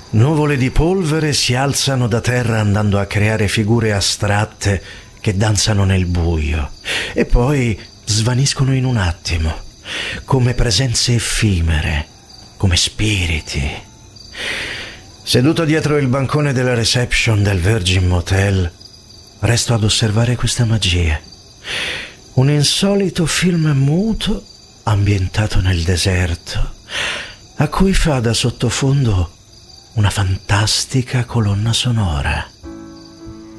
Nuvole di polvere si alzano da terra andando a creare figure astratte che danzano nel buio e poi svaniscono in un attimo, come presenze effimere, come spiriti. Seduto dietro il bancone della reception del Virgin Motel, resto ad osservare questa magia. Un insolito film muto ambientato nel deserto, a cui fa da sottofondo una fantastica colonna sonora.